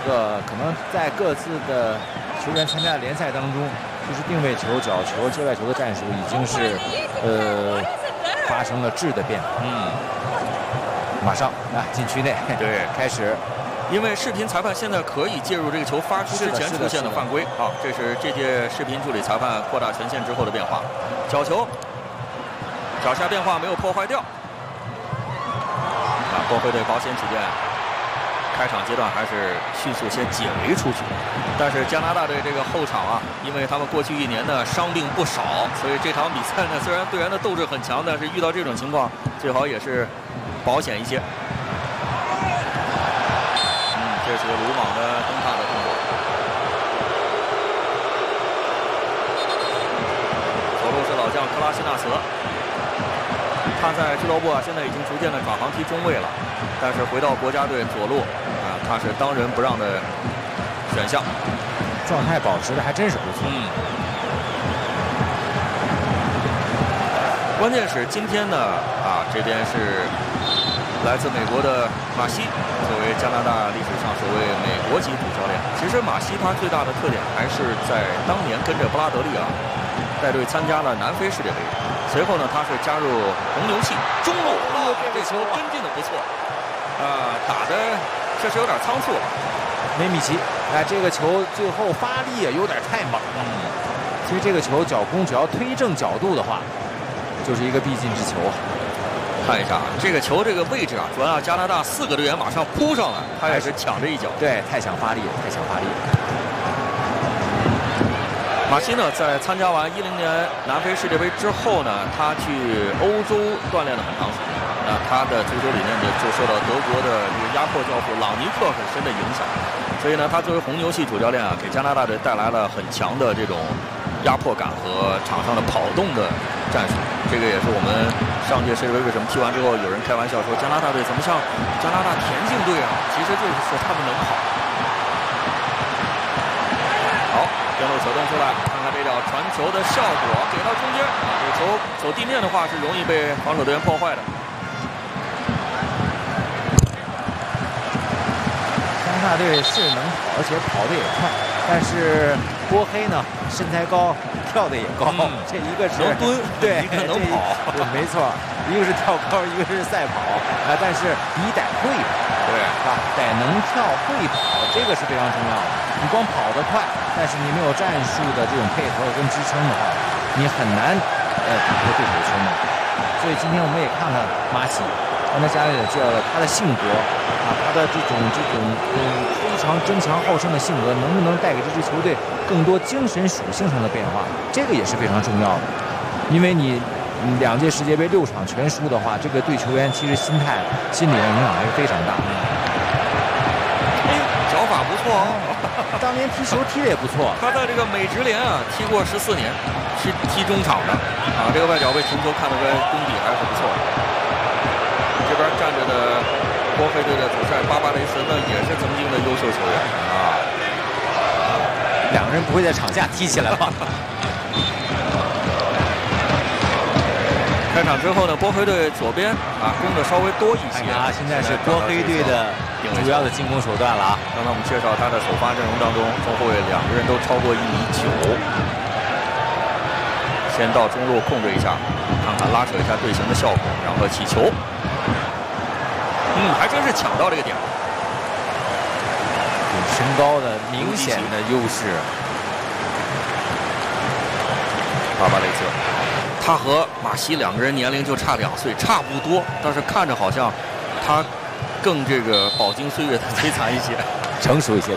个可能在各自的球员参加的联赛当中，就是定位球、角球、界外球的战术已经是发生了质的变化。马上啊，禁区内对开始。 因为视频裁判现在可以介入这个球发出之前出现的犯规啊，这是这届视频助理裁判扩大权限之后的变化。角球，脚下变化没有破坏掉。波菲队保险起见，开场阶段还是迅速先解围出去。但是加拿大队这个后场啊，因为他们过去1年呢伤病不少，所以这场比赛呢虽然队员的斗志很强，但是遇到这种情况最好也是保险一些。这是个鲁莽的登塔的动作。左路是老将克拉西纳茨，他在俱乐部啊现在已经逐渐的转行踢中卫了，但是回到国家队左路啊，他是当仁不让的选项， 状态保持的还真是不错。 关键是今天呢啊，这边是来自美国的马西，作为加拿大历史上首位美国籍主教练。其实马西他最大的特点还是在当年跟着布拉德利啊带队参加了南非世界杯，随后呢他是加入红牛系中路，这球跟进的不错，打的确实有点仓促了。 梅米奇，这个球最后发力有点太猛了。其实这个球脚弓只要推正角度的话，就是一个必进之球啊。 看一下这个球这个位置啊，主要加拿大4个队员马上扑上来，他也是抢着一脚。 对，太想发力了，太想发力了。 马西呢，在参加完10年南非世界杯之后呢，他去欧洲锻炼了很长时间。那他的足球理念就受到德国的这个压迫教父朗尼克很深的影响。所以呢，他作为红牛系主教练啊，给加拿大队带来了很强的这种压迫感和场上的跑动的战术。这个也是我们上届世界杯为什么踢完之后有人开玩笑说加拿大队怎么像加拿大田径队啊？其实就是说他们能跑。好，边路扯动出来，看看这脚传球的效果，给到中间啊，这球走地面的话是容易被防守队员破坏的。 加拿大队是能跑，而且跑得也快，但是波黑呢身材高，跳得也高，这一个是能蹲， 对， 一个能跑， 对，没错，一个是跳高，一个是赛跑啊，但是你得会跑， 对啊，得能跳会跑，这个是非常重要的。你光跑得快，但是你没有战术的这种配合跟支撑的话，你很难打破对手的球门。所以今天我们也看看马西。刚才嘉玲也介绍了他的性格啊，他的这种非常争强好胜的性格，能不能带给这支球队更多精神属性上的变化？这个也是非常重要的。因为你2届世界杯6场全输的话，这个对球员其实心理上影响还是非常大的。 脚法不错哦， 当年踢球踢得也不错。 他在这个美职联啊踢过14年，是踢中场的啊，这个外脚背停球看得出来功底还是不错的。这边站着的波菲队的主帅巴巴雷斯呢，也是曾经的优秀球员啊。 2个人不会在场下踢起来吧？ 开场之后呢，波菲队左边啊攻的稍微多一些。 现在是波黑队的主要的进攻手段了啊。 刚才我们介绍他的首发阵容当中，中后卫2个人都超过1.9米。先到中路控制一下，看看拉扯一下队形的效果，然后起球。还真是抢到这个点了。 有身高的明显的优势。 巴巴雷斯，他和马西2个人年龄就差2岁，差不多，但是看着好像他更这个饱经岁月的摧残一些， 成熟一些。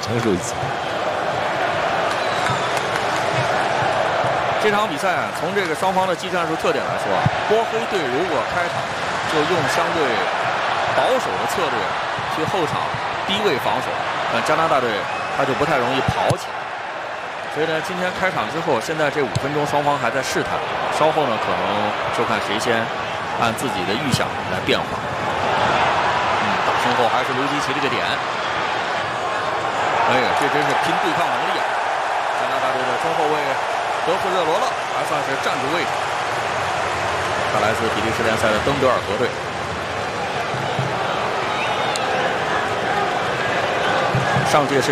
这场比赛从这个双方的技战术特点来说，波黑队如果开场就用相对保守的策略去后场低位防守，加拿大队他就不太容易跑起来。所以呢，今天开场之后，现在这5分钟双方还在试探，稍后呢可能就看谁先按自己的预想来变化。打身后还是刘基奇这个点，哎呀，这真是拼对抗能力啊！加拿大队的中后卫德弗热罗勒还算是站住位置，他来自比利时联赛的登德尔河队。上届是